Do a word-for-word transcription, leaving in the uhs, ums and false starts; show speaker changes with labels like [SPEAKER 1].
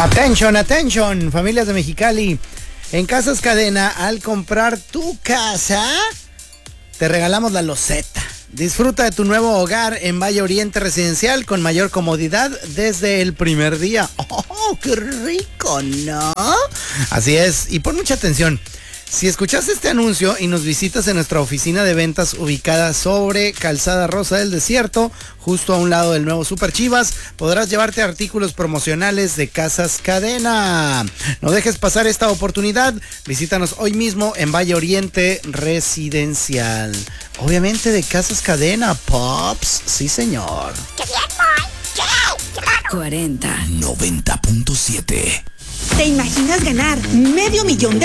[SPEAKER 1] Attention, attention, familias de Mexicali. En Casas Cadena, al comprar tu casa, te regalamos la loseta. Disfruta de tu nuevo hogar en Valle Oriente Residencial con mayor comodidad desde el primer día. ¡Oh, qué rico!, ¿no? Así es, y pon mucha atención. Si escuchaste este anuncio y nos visitas en nuestra oficina de ventas ubicada sobre Calzada Rosa del Desierto, justo a un lado del nuevo Super Chivas, podrás llevarte artículos promocionales de Casas Cadena. No dejes pasar esta oportunidad. Visítanos hoy mismo en Valle Oriente Residencial. Obviamente de Casas Cadena, Pops. Sí, señor.
[SPEAKER 2] ¡Qué bien, Mike! ¡Qué! ¡Claro!
[SPEAKER 3] cuarenta.
[SPEAKER 4] noventa punto siete.
[SPEAKER 5] ¿Te imaginas ganar medio millón de